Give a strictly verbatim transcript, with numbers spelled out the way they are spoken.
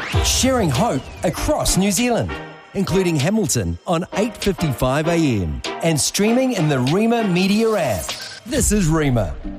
Sharing hope across New Zealand, including Hamilton on eight fifty-five a m and streaming in the Rima Media app. This is Rima.